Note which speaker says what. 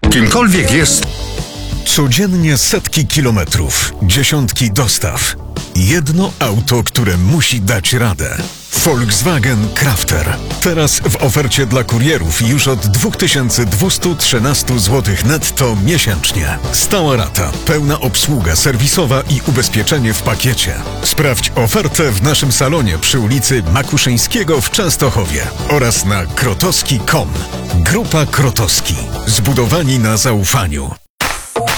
Speaker 1: Kimkolwiek jest,
Speaker 2: Codziennie setki kilometrów, dziesiątki dostaw. Jedno auto, które musi dać radę. Volkswagen Crafter. Teraz w ofercie dla kurierów już od 2213 zł netto miesięcznie. Stała rata, pełna obsługa serwisowa i ubezpieczenie w pakiecie. Sprawdź ofertę w naszym salonie przy ulicy Makuszyńskiego w Częstochowie oraz na krotowski.com. Grupa Krotowski. Zbudowani na zaufaniu.